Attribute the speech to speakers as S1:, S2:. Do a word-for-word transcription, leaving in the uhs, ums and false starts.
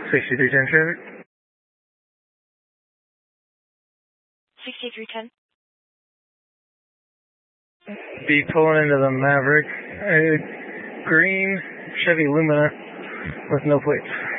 S1: sixty-three ten traffic.
S2: sixty-three ten.
S1: Be pulling into the Maverick. Uh, green Chevy Lumina with no plates.